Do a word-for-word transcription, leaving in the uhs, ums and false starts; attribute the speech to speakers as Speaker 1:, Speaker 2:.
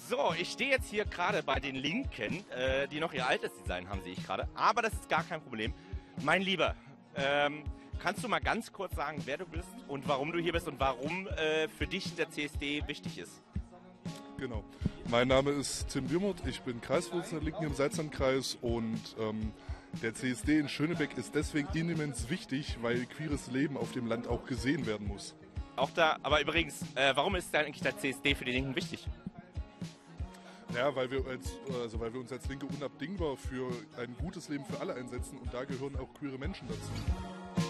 Speaker 1: So, ich stehe jetzt hier gerade bei den Linken, äh, die noch ihr altes Design haben, sehe ich gerade. Aber das ist gar kein Problem. Mein Lieber, ähm, kannst du mal ganz kurz sagen, wer du bist und warum du hier bist und warum äh, für dich der C S D wichtig ist?
Speaker 2: Genau. Mein Name ist Tim Wimmert, ich bin Kreisvorsitzender der Linken im Salzlandkreis und ähm, der C S D in Schönebeck ist deswegen immens wichtig, weil queeres Leben auf dem Land auch gesehen werden muss.
Speaker 1: Auch da, aber übrigens, äh, warum ist denn eigentlich der C S D für die Linken wichtig?
Speaker 2: Ja, weil wir, als, also weil wir uns als Linke unabdingbar für ein gutes Leben für alle einsetzen und da gehören auch queere Menschen dazu.